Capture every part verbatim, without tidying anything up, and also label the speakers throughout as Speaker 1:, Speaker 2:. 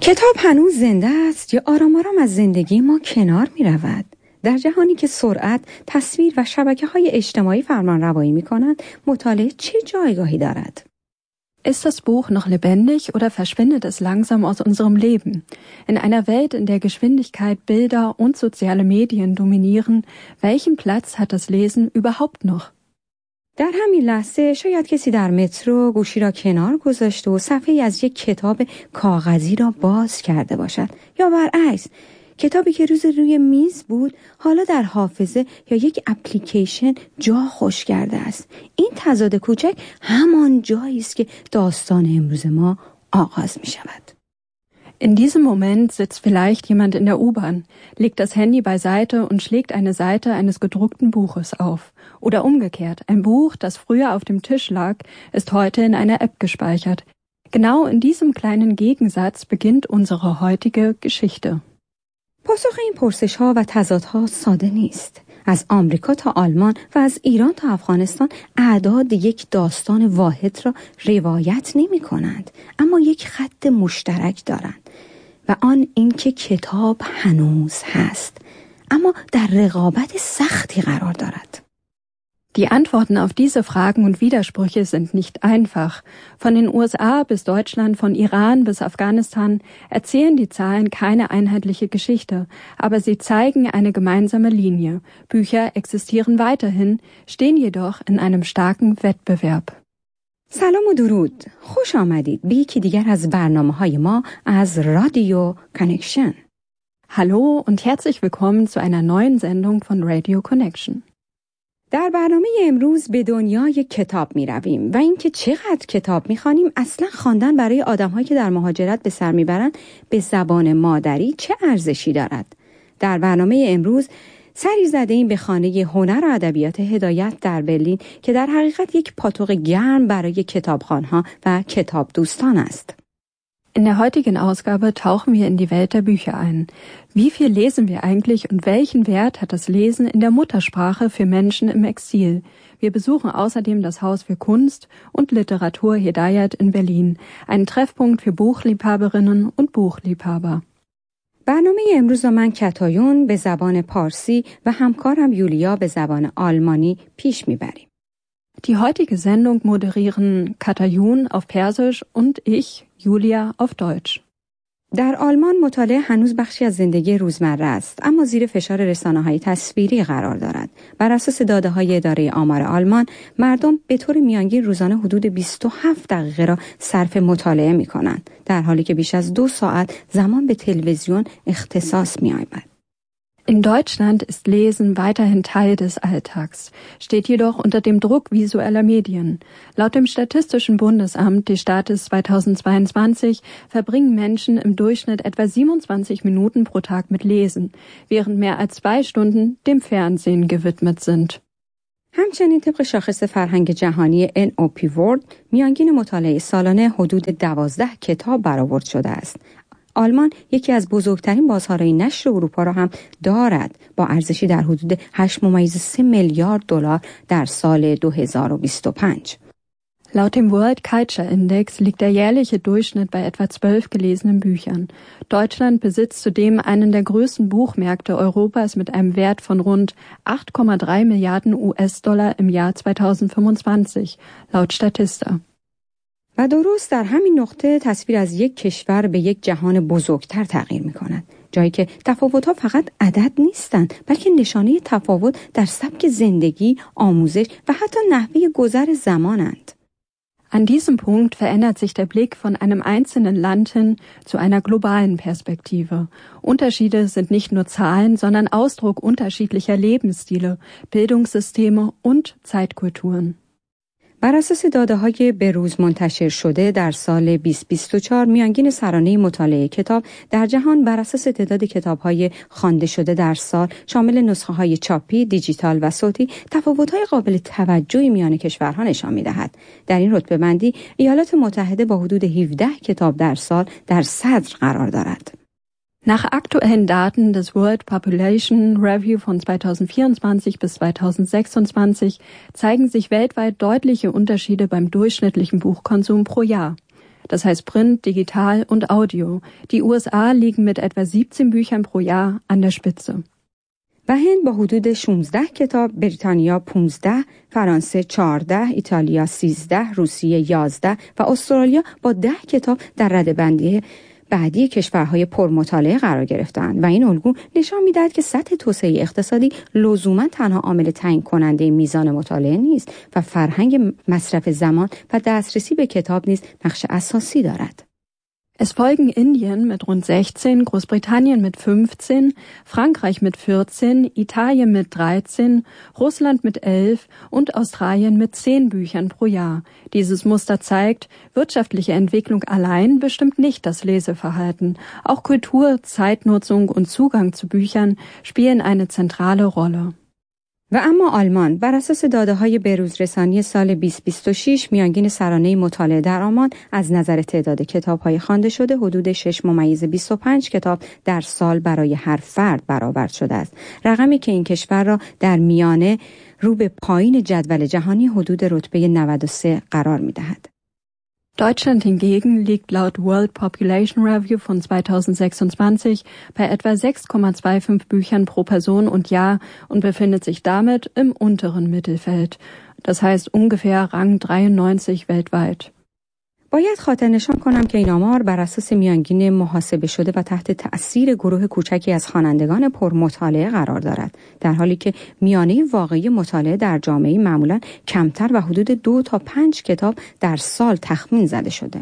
Speaker 1: کتاب هنوز زنده است یا آرام آرام از زندگی ما کنار می رود؟ در جهانی که سرعت، تصویر و شبکه‌های اجتماعی فرمان روایی می کنند، مطالعه چه جایگاهی دارد؟
Speaker 2: Ist das Buch noch lebendig oder verschwindet es langsam aus unserem Leben? In einer Welt, in der Geschwindigkeit, Bilder und soziale Medien dominieren, welchen Platz hat das Lesen überhaupt noch?
Speaker 1: در همین لحظه شاید کسی در مترو گوشی را کنار گذاشته و صفحه‌ای از یک کتاب کاغذی را باز کرده باشد، یا برعکس، کتابی که روز روی میز بود حالا در حافظه یا یک اپلیکیشن جا خوش کرده است. این تضاد کوچک همان جایی است که داستان امروز ما آغاز می شود.
Speaker 2: In diesem Moment sitzt vielleicht jemand in der U-Bahn, legt das Handy beiseite und schlägt eine Seite eines gedruckten Buches auf. Oder umgekehrt, ein Buch, das früher auf dem Tisch lag, ist heute in einer App gespeichert. Genau in diesem kleinen Gegensatz beginnt unsere heutige Geschichte.
Speaker 1: پاسخ این پرسش‌ها و تضادها ساده نیست. از آمریکا تا آلمان و از ایران تا افغانستان اعداد یک داستان واحد را روایت نمی کنند، اما یک خط مشترک دارند و آن این که کتاب هنوز هست، اما در رقابت سختی قرار دارد.
Speaker 2: Die Antworten auf diese Fragen und Widersprüche sind nicht einfach. Von den U S A bis Deutschland, von Iran bis Afghanistan erzählen die Zahlen keine einheitliche Geschichte, aber sie zeigen eine gemeinsame Linie. Bücher existieren weiterhin, stehen jedoch in einem starken Wettbewerb.
Speaker 1: سلام و درود. خوش آمدید به یکی دیگر از برنامه‌های ما از رادیو کانکشن.
Speaker 2: Hallo und herzlich willkommen zu einer neuen Sendung von Radio Connection.
Speaker 1: در برنامه امروز به دنیای کتاب می رویم و اینکه چقدر کتاب می خوانیم. اصلا خواندن برای آدم‌هایی که در مهاجرت به سر میبرند به زبان مادری چه ارزشی دارد؟ در برنامه امروز سری زده‌ایم به خانه هنر و ادبیات هدایت در برلین که در حقیقت یک پاتوق گرم برای کتابخوان‌ها و کتاب دوستان است.
Speaker 2: In der heutigen Ausgabe tauchen wir in die Welt der Bücher ein. Wie viel lesen wir eigentlich und welchen Wert hat das Lesen in der Muttersprache für Menschen im Exil? Wir besuchen außerdem das Haus für Kunst und Literatur Hedayat in Berlin, einen Treffpunkt für Buchliebhaberinnen und Buchliebhaber.
Speaker 1: برنامه امروز من کتایون به زبان پارسی و همکارم یولیا به زبان آلمانی پیش میبریم.
Speaker 2: Die heutige Sendung moderieren Katayun auf Persisch und ich, Julia, auf Deutsch.
Speaker 1: در آلمان مطالعه هنوز بخشی از زندگی روزمره است، اما زیر فشار رسانه‌های تصویری قرار دارد. بر اساس داده‌های اداره آمار آلمان، مردم به طور میانگین روزانه حدود بیست و هفت دقیقه را صرف مطالعه می‌کنند، در حالی که بیش از دو ساعت زمان به تلویزیون اختصاص می‌یابد.
Speaker 2: In Deutschland ist Lesen weiterhin Teil des Alltags, steht jedoch unter dem Druck visueller Medien. Laut dem Statistischen Bundesamt des Staates zweitausendzweiundzwanzig verbringen Menschen im Durchschnitt etwa siebenundzwanzig Minuten pro Tag mit Lesen, während mehr als zwei Stunden dem Fernsehen gewidmet sind.
Speaker 1: همچنین طبق شاخص فرهنگ جهانی ان او پی World، میانگین مطالعه سالانه حدود دوازده کتاب برآورد شده است. آلمان یکی از بزرگترین بازارهای نشر اروپا را هم دارد، با ارزشی در حدود هشت ممیز سه میلیارد دلار در سال دو هزار و بیست و پنج.
Speaker 2: Laut dem World Culture Index liegt der jährliche Durchschnitt bei etwa zwölf gelesenen Büchern. Deutschland besitzt zudem einen der größten Buchmärkte Europas mit einem Wert von rund acht Komma drei Milliarden U S-Dollar im Jahr zweitausendfünfundzwanzig, laut Statista.
Speaker 1: و درست در همین نقطه تصویر از یک کشور به یک جهان بزرگتر تغییر می کند. جایی که تفاوت‌ها فقط عدد نیستند، بلکه نشانه تفاوت در سبک زندگی، آموزش و حتی نحوه گذر زمانند.
Speaker 2: An diesem Punkt verändert sich der Blick von einem einzelnen Land hin zu einer globalen Perspektive. Unterschiede sind nicht nur Zahlen, sondern Ausdruck unterschiedlicher Lebensstile, Bildungssysteme und Zeitkulturen.
Speaker 1: بر اساس داده‌های به روز منتشر شده در سال بیست و بیست و چهار میانگین سرانه مطالعه کتاب در جهان بر اساس تعداد کتاب‌های خوانده شده در سال شامل نسخه‌های چاپی، دیجیتال و صوتی تفاوت‌های قابل توجهی میان کشورها نشان می‌دهد. در این رتبه‌بندی ایالات متحده با حدود هفده کتاب در سال در صدر قرار دارد.
Speaker 2: Nach aktuellen Daten des World Population Review von zweitausendvierundzwanzig bis zweitausendsechsundzwanzig zeigen sich weltweit deutliche Unterschiede beim durchschnittlichen Buchkonsum pro Jahr. Das heißt Print, Digital und Audio. Die U S A liegen mit etwa siebzehn Büchern pro Jahr an der Spitze.
Speaker 1: و هند با حدود شانزده کتاب، بریتانیا پانزده، فرانسه چهارده، ایتالیا سیزده، روسیه یازده و استرالیا با ده کتاب در رده‌بندی بعدی کشورهای پرمطالعه قرار گرفتند و این الگو نشان می‌دهد که سطح توسعه اقتصادی لزوما تنها عامل تعیین کننده میزان مطالعه نیست و فرهنگ مصرف زمان و دسترسی به کتاب نیز نقش اساسی دارد.
Speaker 2: Es folgen Indien mit rund sechzehn, Großbritannien mit fünfzehn, Frankreich mit vierzehn, Italien mit dreizehn, Russland mit elf und Australien mit zehn Büchern pro Jahr. Dieses Muster zeigt, wirtschaftliche Entwicklung allein bestimmt nicht das Leseverhalten. Auch Kultur, Zeitnutzung und Zugang zu Büchern spielen eine zentrale Rolle.
Speaker 1: و اما آلمان بر اساس داده‌های بروزرسانی سال بیست بیست و شش میانگین سرانه مطالعه در آلمان از نظر تعداد کتاب‌های خوانده شده حدود شش ممیز بیست و پنج کتاب در سال برای هر فرد برآورد شده است. رقمی که این کشور را در میانه رو به پایین جدول جهانی حدود رتبه نود و سه قرار می‌دهد.
Speaker 2: Deutschland hingegen liegt laut World Population Review von zweitausendsechsundzwanzig bei etwa sechs Komma fünfundzwanzig Büchern pro Person und Jahr und befindet sich damit im unteren Mittelfeld. Das heißt ungefähr Rang dreiundneunzig weltweit.
Speaker 1: باید خاطر نشان کنم که این آمار بر اساس میانگین محاسبه شده و تحت تأثیر گروه کوچکی از خوانندگان پرمطالعه قرار دارد، در حالی که میانه واقعی مطالعه در جامعه معمولاً کمتر و حدود دو تا پنج کتاب در سال تخمین زده شده.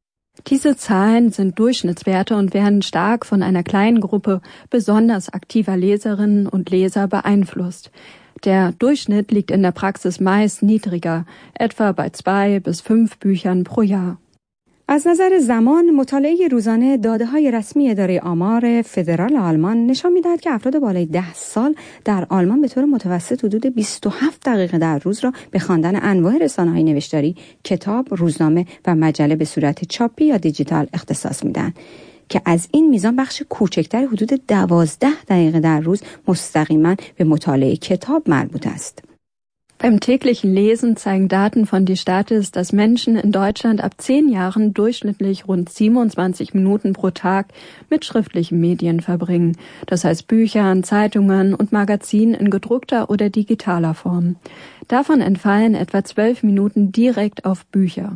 Speaker 2: Diese Zahlen sind Durchschnittswerte und werden stark von einer kleinen Gruppe besonders aktiver Leserinnen und Leser beeinflusst. Der Durchschnitt liegt in der Praxis meist niedriger, etwa bei zwei bis fünf Büchern pro Jahr.
Speaker 1: از نظر زمان، مطالعه روزانه داده‌های رسمی اداره آمار فدرال آلمان نشان می‌دهد که افراد بالای ده سال در آلمان به طور متوسط حدود بیست و هفت دقیقه در روز را به خواندن انواع رسانه‌های نوشتاری، کتاب، روزنامه و مجله به صورت چاپی یا دیجیتال اختصاص می‌دهند که از این میزان بخش کوچکتر حدود دوازده دقیقه در روز مستقیما به مطالعه کتاب مربوط است.
Speaker 2: Beim täglichen Lesen zeigen Daten von Distatis, dass Menschen in Deutschland ab zehn Jahren durchschnittlich rund siebenundzwanzig Minuten pro Tag mit schriftlichen Medien verbringen. Das heißt Büchern, Zeitungen und Magazinen in gedruckter oder digitaler Form. Davon entfallen etwa zwölf Minuten direkt auf Bücher.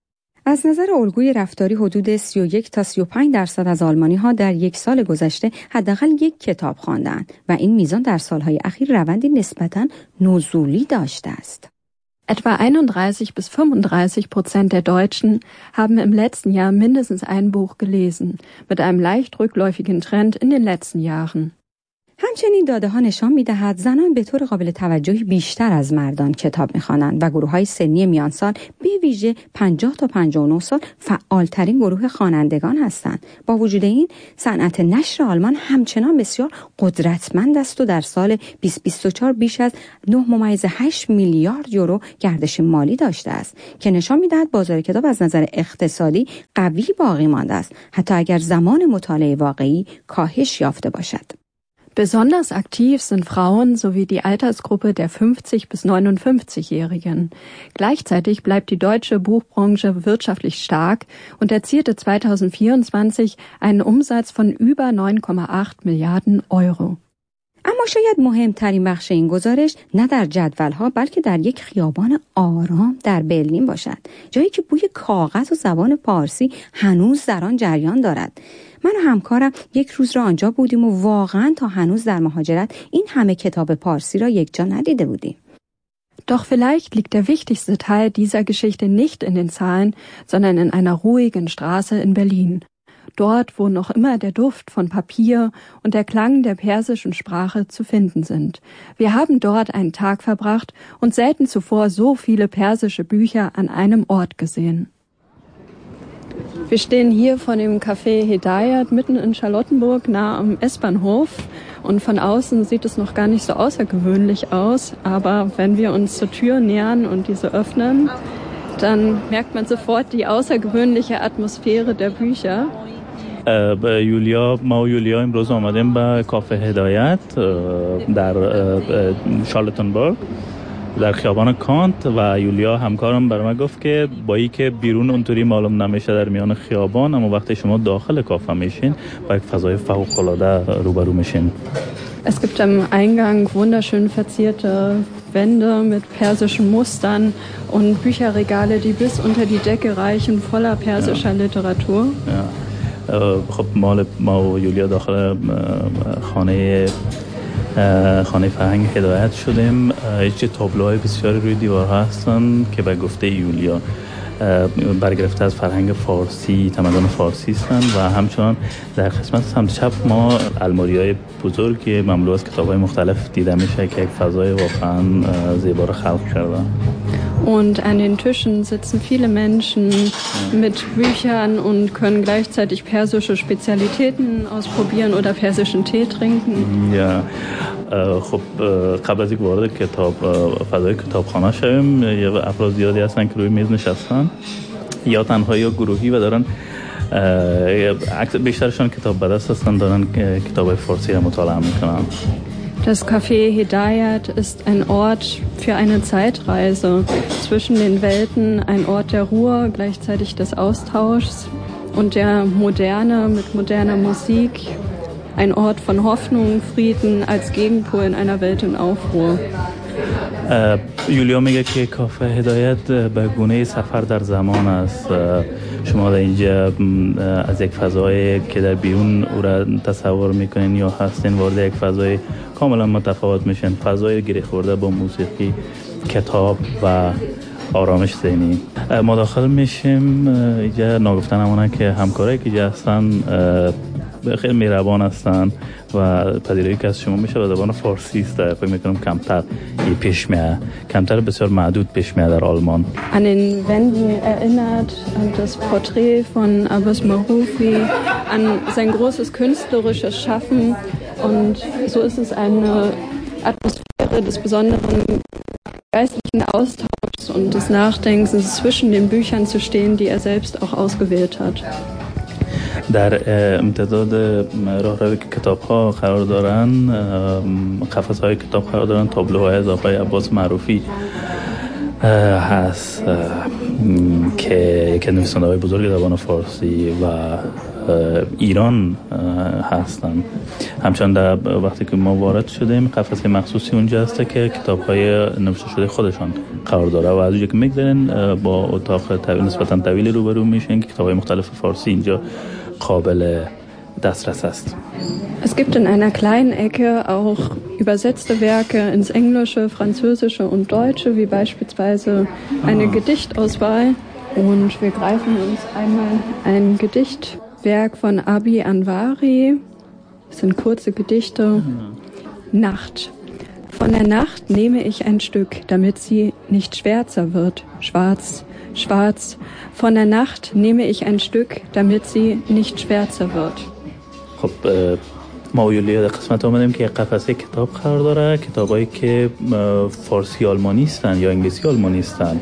Speaker 1: از نظر الگوی رفتاری حدود سی و یک تا سی و پنج درصد از آلمانی‌ها در یک سال گذشته حداقل یک کتاب خواندند و این میزان در سالهای اخیر روندی نسبتاً نزولی داشته است.
Speaker 2: Etwa einunddreißig bis fünfunddreißig Prozent der Deutschen haben im letzten Jahr mindestens ein Buch gelesen, mit einem leicht rückläufigen Trend in den letzten Jahren.
Speaker 1: همچنین داده ها نشان می دهد زنان به طور قابل توجهی بیشتر از مردان کتاب می خوانند و گروه های سنی میانسال به ویژه پنجاه تا پنجاه و نه سال فعالترین گروه خوانندگان هستند. با وجود این صنعت نشر آلمان همچنان بسیار قدرتمند است و در سال بیست بیست و چهار بیش از نه ممیز هشت میلیارد یورو گردش مالی داشته است که نشان می دهد بازار کتاب از نظر اقتصادی قوی باقی مانده است، حتی اگر زمان مطالعه واقعی کاهش یافته باشد.
Speaker 2: Besonders aktiv sind Frauen sowie die Altersgruppe der fünfzig bis neunundfünfzigjährigen. Gleichzeitig bleibt die deutsche Buchbranche wirtschaftlich stark und erzielte zweitausendvierundzwanzig einen Umsatz von über neun Komma acht Milliarden Euro.
Speaker 1: اما شاید مهمترین بخش این گزارش نه در جدول‌ها بلکه در یک خیابان آرام در برلین باشد، جایی که بوی کاغذ و زبان پارسی هنوز در آن جریان دارد. من و همکارم یک روز را آنجا بودیم و واقعاً تا هنوز در مهاجرت این همه کتاب پارسی را یک جا ندیده بودیم.
Speaker 2: Doch vielleicht liegt der wichtigste Teil dieser Geschichte nicht in den Zahlen, sondern in einer ruhigen Straße in Berlin. Dort, wo noch immer der Duft von Papier und der Klang der persischen Sprache zu finden sind. Wir haben dort einen Tag verbracht und selten zuvor so viele persische Bücher an einem Ort gesehen. Wir stehen hier vor dem Café Hedayat mitten in Charlottenburg, nah am S-Bahnhof. Und von außen sieht es noch gar nicht so außergewöhnlich aus. Aber wenn wir uns zur Tür nähern und diese öffnen, dann merkt man sofort die außergewöhnliche Atmosphäre der Bücher.
Speaker 3: یولیا ما و یولیا امروز آمدیم به کافه هدایت در شارلوتنبورگ در خیابان کانت و یولیا همکارم برام گفت که با این که بیرون اونطوری معلوم نمیشه در میان خیابان، اما وقتی شما داخل کافه میشین با یک فضای فوق‌العاده روبرو میشین.
Speaker 2: Es gibt am Eingang wunderschön verzierte Wände mit persischen Mustern und Bücherregale, die bis unter die Decke reichen, voller persischer ja. Literatur.
Speaker 3: Ja. خب مال ما و یولیا داخل خانه خانه فرهنگ هدایت شدیم. چه تابلوهای بسیاری روی دیوارها هستن که به گفته یولیا برگرفته از فرهنگ فارسی، تمدن فارسی هستند و همچنان در قسمت سمت چپ ما الماری‌های بزرگی مملو از کتاب‌های مختلف دیده میشه که یک فضای واقعا زیبا رو خلق کرده.
Speaker 2: Und an den Tischen sitzen viele Menschen mit Büchern und können gleichzeitig persische Spezialitäten ausprobieren oder persischen Tee trinken.
Speaker 3: Ja. خب قبل از اینکه وارد کتاب فضای کتابخانه شویم، یه افراد زیادی هستن که روی میز نشستن، یا تنهایی یا گروهی و دارن بیشترشون کتاب به دست هستن، دارن کتاب فارسی رو مطالعه میکنن.
Speaker 2: Das Café Hedayat ist ein Ort für eine Zeitreise zwischen den Welten, ein Ort der Ruhe, gleichzeitig des Austauschs und der Moderne mit moderner Musik, ein Ort von Hoffnung, Frieden als Gegenpol in einer Welt in Aufruhr.
Speaker 3: یولیا میگه که کافه هدایت به گونه سفر در زمان است. شما در اینجا از یک فضایی که در بیرون او را تصور میکنین یا هستین وارد یک فضای کاملا متفاوت میشن، فضای گره خورده با موسیقی، کتاب و آرامش ذهنی. ما داخل میشیم، اینجا ناگفتن همونه که همکارایی که اینجا هستن خیلی مهربان هستن و پذیرایی که از شما میشه به زبان فارسی است. فکر میکنم کمتر پیش میاد، کمتر بسیار معدود پیش میاد در آلمان.
Speaker 2: An den Wänden erinnert an das Porträt von Abbas Maroufi, an sein großes künstlerisches Schaffen, und so ist es eine Atmosphäre des besonderen geistlichen Austauschs und des Nachdenkens, zwischen den Büchern zu stehen, die er selbst auch ausgewählt hat.
Speaker 3: در امتداد راهروی که کتاب ها قرار دارن، قفس های کتاب قرار دارن، تابلوهای از آقای عباس معروفی هست که یکی نویسنده های بزرگ زبان فارسی و ایران هستن. همچنان در وقتی که ما وارد شدیم، قفس مخصوصی اونجا هسته که کتاب های نوشته شده خودشان قرار داره و از اونجا که میگذارین با اتاق طویل نسبتا طویل روبرو میشین که کتاب های مختلف فارسی اینجا قابل دسترس است.
Speaker 2: Es gibt in einer kleinen Ecke auch übersetzte Werke ins Englische, Französische und Deutsche, wie beispielsweise eine Gedichtauswahl. Und wir greifen uns einmal ein Gedichtwerk von Abi Anwari. Das sind kurze Gedichte. Nacht. Von der Nacht nehme ich ein Stück, damit sie nicht schwärzer wird. Schwarz, schwarz. Von der Nacht nehme ich ein Stück, damit sie nicht schwärzer wird.
Speaker 3: خب ما و یولیا در قسمت آمدیم که یک قفسه کتاب قرار داره، کتابایی که فارسی آلمانی هستن یا انگلیسی آلمانی هستن.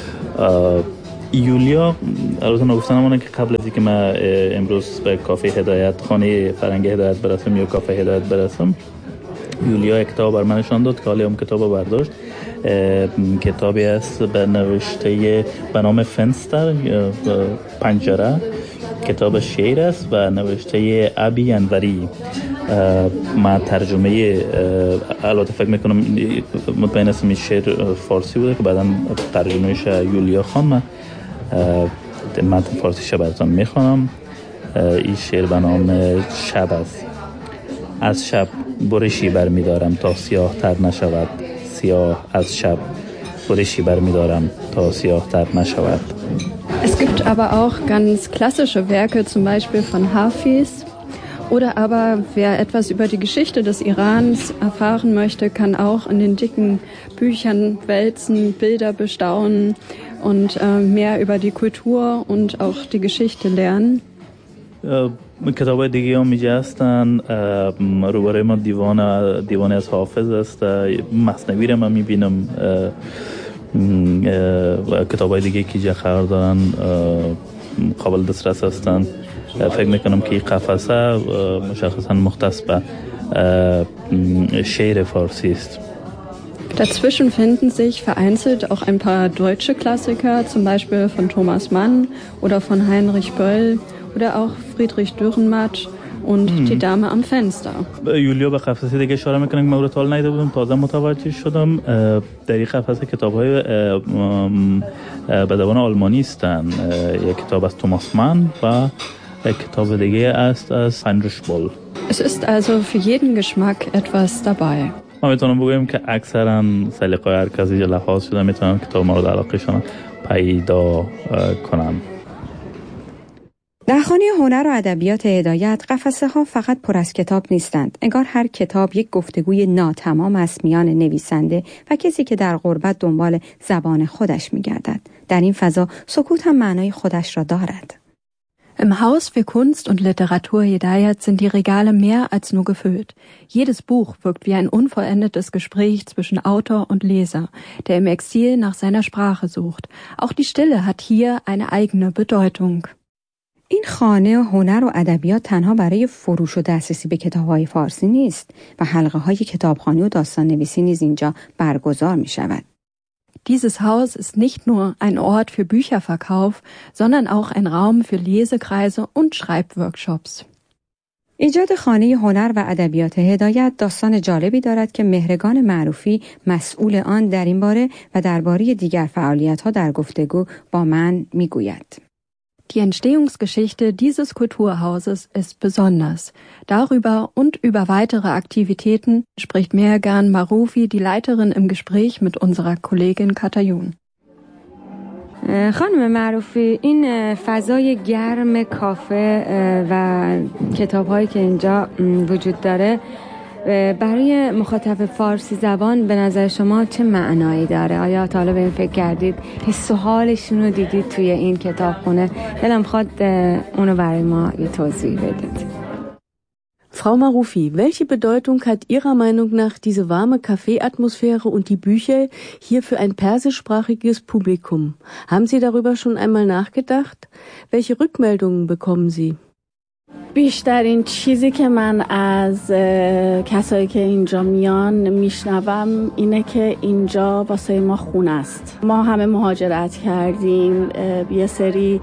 Speaker 3: یولیا البته نگفتن همونه که قبل از اینکه من امروز به کافه هدایت، خانه فرهنگ هدایت برسم یا کافه هدایت برسم، یولیا یک کتاب بر من نشان داد که حالا هم کتاب برداشت. کتابی است به نوشته به نام فنستر، پنجره. کتاب شعر است و نوشته ابی انوری. من ترجمه البته فکر میکنم مطمئن هستم این شعر فارسی بوده که بعدا ترجمهش یولیا خان. من من فارسیش براتون میخوانم. این شعر به نام شب است. از شب برشی برمیدارم تا سیاه تر نشود، سیاه از شب برشی برمیدارم تا سیاه تر نشود.
Speaker 2: Es gibt aber auch ganz klassische Werke, zum Beispiel von Hafiz. Oder aber wer etwas über die Geschichte des Irans erfahren möchte, kann auch in den dicken Büchern wälzen, Bilder bestaunen und äh, mehr über die Kultur und auch die Geschichte lernen.
Speaker 3: کتابای دیگه هم اینجا هستن. روبروی ما دیوان دیوان از حافظ است. مثنوی رو من میبینم. کتابای دیگه که اینجا قرار دارن قابل دسترس هستن. فکر میکنم که این قفسه مشخصا مختص به شعر فارسی است.
Speaker 2: Dazwischen finden sich vereinzelt auch ein paar deutsche Klassiker, zum Beispiel von Thomas Mann oder von Heinrich Böll oder auch Friedrich Dürrenmatt und hm. Die Dame am Fenster.
Speaker 3: یولیا به قفسه دیگه اشاره میکنه که من رو تا حالا ندیده بودم، تازه متوجه شدم. در این قفسه کتاب‌های به زبان آلمانی هستند. یک کتاب از توماس من و یک کتاب دیگه است از هاینریش بول.
Speaker 2: Es ist also für jeden Geschmack etwas dabei.
Speaker 3: ما میتونم بگویم که اکثرا سلیقه هر کسی لحاظ شده میتونن کتاب مورد علاقهشون پیدا کنن.
Speaker 1: در خانه هنر و ادبیات هدایت قفسه ها فقط پر از کتاب نیستند. انگار هر کتاب یک گفتگوی ناتمام است میان نویسنده و کسی که در غربت دنبال زبان خودش میگردد. در این فضا سکوت هم معنای خودش را دارد.
Speaker 2: Im Haus für Kunst und Literatur Hedayat sind die Regale mehr als nur gefüllt. Jedes Buch wirkt wie ein unvollendetes Gespräch zwischen Autor und Leser, der im Exil nach seiner Sprache sucht. Auch die Stille hat hier eine eigene Bedeutung.
Speaker 1: این خانه هنر و ادبیات تنها برای فروش و دسترسی به کتاب‌های فارسی نیست و حلقه‌های کتابخوانی و داستان‌نویسی نیز اینجا برگزار می‌شود.
Speaker 2: Dieses Haus ist nicht nur ein Ort für Bücherverkauf, sondern auch ein Raum für Lesekreise und Schreibworkshops.
Speaker 1: ایجاد خانه هنر و ادبیات هدایت داستان جالبی دارد که مهرگان معروفی مسئول آن در این باره و درباره دیگر فعالیت‌ها در گفتگو با من می‌گوید.
Speaker 2: Die Entstehungsgeschichte dieses Kulturhauses ist besonders. Darüber und über weitere Aktivitäten spricht Mehergan Maroufi, die Leiterin, im Gespräch mit unserer Kollegin Katayun.
Speaker 1: خانم معروفی، این فضای گرم کافه و کتاب‌هایی که اینجا وجود داره برای مخاطب فارسی زبان به نظر شما چه معنایی داره؟ آیا تا حالا به این فکر کردید؟ حس و حالشون رو دیدید توی این کتابخونه؟ دلم خواهد اونو برای ما یه توضیح بدید.
Speaker 4: Frau Maroufi, welche Bedeutung hat Ihrer Meinung nach diese warme Café-Atmosphäre und die Bücher hier für ein persischsprachiges Publikum? Haben Sie darüber schon einmal nachgedacht? Welche Rückmeldungen bekommen Sie?
Speaker 5: بیشترین چیزی که من از کسایی که اینجا میان میشنوم اینه که اینجا واسه ما خونه است. ما همه مهاجرت کردیم، یه سری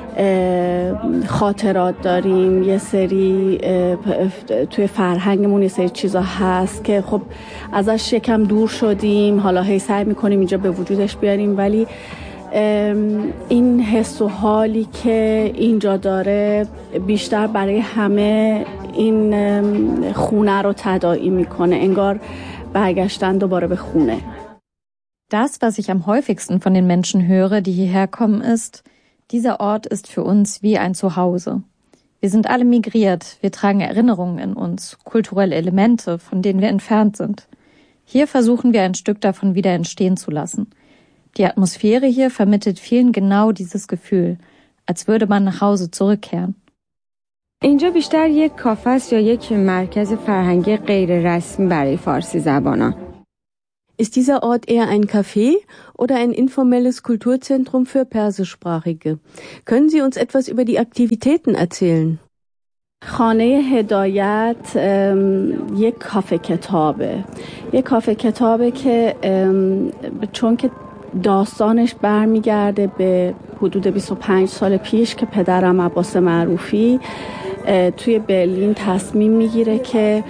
Speaker 5: خاطرات داریم، یه سری توی فرهنگمون یه سری چیزا هست که خب ازش یکم دور شدیم، حالا هی سعی میکنیم اینجا به وجودش بیاریم، ولی این حس و حالی که اینجا داره بیشتر برای همه این خونه رو تداعی میکنه، انگار برگشتن دوباره به خونه.
Speaker 6: Das, was ich am häufigsten von den Menschen höre, die hierher kommen, ist: Dieser Ort ist für uns wie ein Zuhause. Wir sind alle migriert, wir tragen Erinnerungen in uns, kulturelle Elemente, von denen wir entfernt sind. Hier versuchen wir ein Stück davon wieder entstehen zu lassen. Die Atmosphäre hier vermittelt vielen genau dieses Gefühl, als würde man nach Hause zurückkehren.
Speaker 1: اینجا بیشتر یک کافه است یا یک مرکز فرهنگی غیر رسمی برای فارسی زبانان؟
Speaker 4: Ist dieser Ort eher ein Café oder ein informelles Kulturzentrum für Persischsprachige? Können Sie uns etwas über die Aktivitäten erzählen?
Speaker 5: خانه هدایت یک کافه کتابه. یک کافه کتابه که چون که داستانش برمیگرده به حدود بیست و پنج سال پیش که پدرم عباس معروفی توی برلین تصمیم میگیره که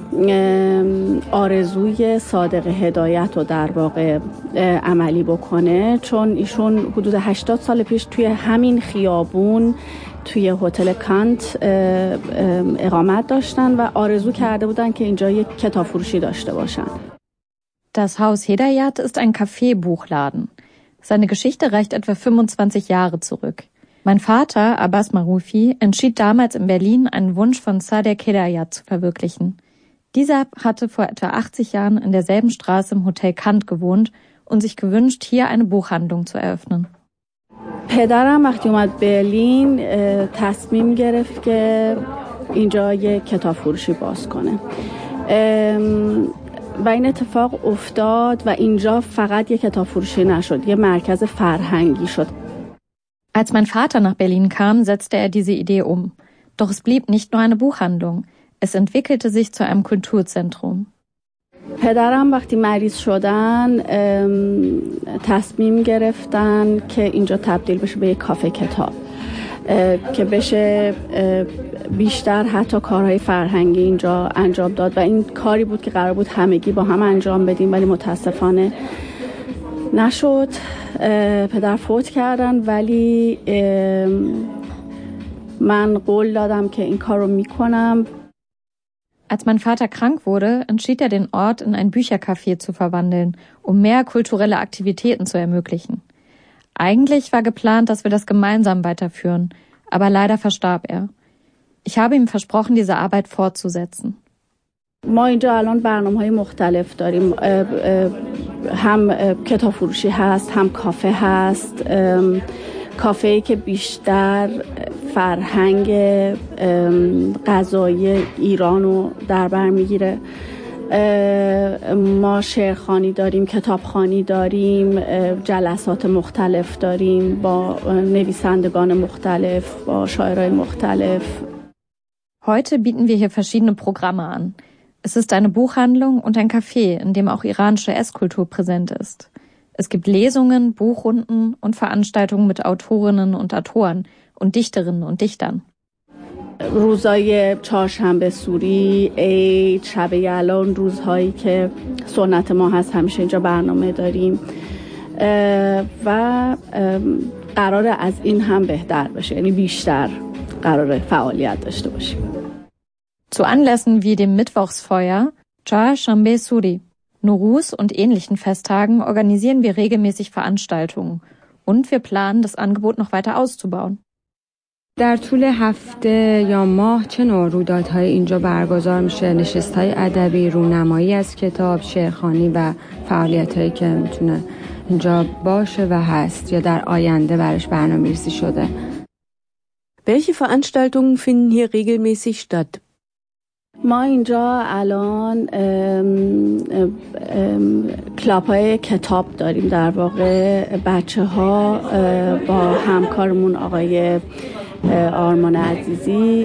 Speaker 5: آرزوی صادق هدایت رو در واقع عملی بکنه، چون ایشون حدود هشتاد سال پیش توی همین خیابون توی هتل کانت اقامت داشتن و آرزو کرده بودن که اینجا یک کتاب فروشی داشته باشن.
Speaker 6: Das Haus Hedayat ist ein Café-Buchladen. Seine Geschichte reicht etwa fünfundzwanzig Jahre zurück. Mein Vater, Abbas Maroufi, entschied damals in Berlin, einen Wunsch von Sadek Hedayat zu verwirklichen. Dieser hatte vor etwa achtzig Jahren in derselben Straße im Hotel Kant gewohnt und sich gewünscht, hier eine Buchhandlung zu eröffnen.
Speaker 5: پدرم وقتی اومد برلین تصمیم گرفت که اینجا یک کتاب فروشی باز کنه و این اتفاق افتاد و اینجا فقط یک کتاب فروشی نشد، یک مرکز فرهنگی شد.
Speaker 6: Als mein Vater nach Berlin kam, setzte er diese Idee um. Doch es blieb nicht nur eine Buchhandlung. Es entwickelte sich zu einem Kulturzentrum.
Speaker 5: پدرم وقتی مریض شدن تصمیم گرفتن که اینجا تبدیل بشه به یک کافه کتاب که بشه بیشتر حتی کارهای فرهنگی اینجا انجام داد و این کاری بود که قرار بود همگی با هم انجام بدیم ولی متاسفانه نشد. پدر فوت کردن ولی من قول دادم که این کار رو میکنم.
Speaker 6: Als mein Vater krank wurde, entschied er, den Ort in ein Büchercafé zu verwandeln, um mehr kulturelle Aktivitäten zu ermöglichen. Eigentlich war geplant, dass wir das gemeinsam weiterführen, aber leider verstarb er. Ich habe ihm versprochen, diese Arbeit fortzusetzen.
Speaker 5: ما اینجا الان برنامه‌های مختلف داریم، هم کتاب فروشی هست، هم کافه هست، کافه‌ای که بیشتر فرهنگ غذایی ایران رو در بر میگیره. ما شعرخوانی داریم، کتابخوانی داریم، جلسات مختلف داریم با نویسندگان مختلف، با شاعرای مختلف.
Speaker 6: Heute bieten wir hier verschiedene Programme an. Es ist eine Buchhandlung und ein Café, in dem auch iranische Esskultur präsent ist. Es gibt Lesungen, Buchrunden und Veranstaltungen mit Autorinnen und Autoren und Dichterinnen und Dichtern.
Speaker 5: روزای چهارشنبه سوری، عید، شب یلدا، روزهایی که سنت ما هست همیشه اینجا برنامه داریم و قراره از این هم بهتر بشه، یعنی بیشتر قراره فعالیت داشته باشیم.
Speaker 6: Zu Anlässen wie dem Mittwochsfeuer, Çarşamba Suri, Nowruz und ähnlichen Festtagen organisieren wir regelmäßig Veranstaltungen und wir planen, das Angebot noch weiter auszubauen.
Speaker 1: در طول هفته یا ماه چه نوع رویدادهای اینجا برگزار میشه؟ نشست‌های ادبی، رونمایی از کتاب، شعرخوانی و فعالیت‌هایی که میتونه اینجا باشه و هست یا در آینده براش برنامه‌ریزی شده.
Speaker 4: Welche Veranstaltungen finden hier regelmäßig statt?
Speaker 5: ما اینجا الان کلاب‌های کتاب داریم. در واقع بچه ها با همکارمون آقای آرمان عزیزی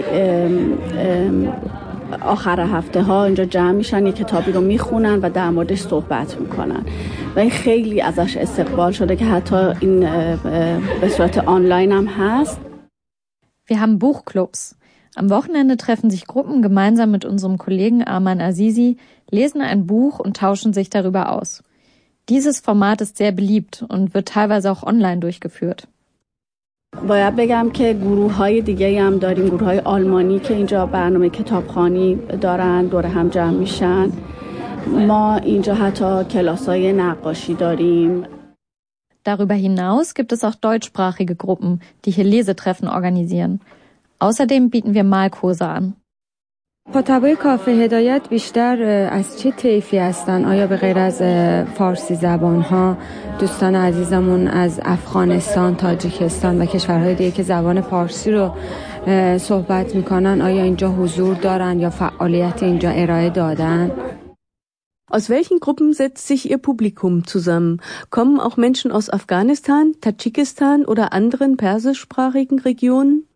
Speaker 5: آخر هفته ها اینجا جمع میشن، یه کتابی رو میخونن و در موردش صحبت میکنن و این خیلی ازش استقبال شده که حتی این به صورت آنلاین هم هست.
Speaker 6: Wir haben Buchclubs. Am Wochenende treffen sich Gruppen gemeinsam mit unserem Kollegen Arman Azizi, lesen ein Buch und tauschen sich darüber aus. Dieses Format ist sehr beliebt und wird teilweise auch online durchgeführt.
Speaker 5: باید بگم که گروه‌های دیگه‌ای هم داریم، گروه‌های آلمانی که اینجا برنامه کتابخوانی دارن، دور هم جمع میشن. ما اینجا حتی کلاس‌های نقاشی داریم.
Speaker 6: Darüber hinaus gibt es auch deutschsprachige Gruppen, die hier Lesetreffen organisieren. Außerdem bieten wir Malkurse an.
Speaker 1: خاطبای کافه هدایت بیشتر از چه طیفی هستن؟ آیا به غیر از فارسی زبان‌ها دوستان عزیزمون از افغانستان، تاجیکستان و کشورهای دیگه که زبان فارسی رو صحبت میکنن آیا اینجا حضور دارن یا فعالیت اینجا ارائه دادن؟
Speaker 4: Aus welchen Gruppen setzt sich Ihr Publikum zusammen? Kommen auch Menschen aus Afghanistan, Tadschikistan oder anderen persischsprachigen Regionen?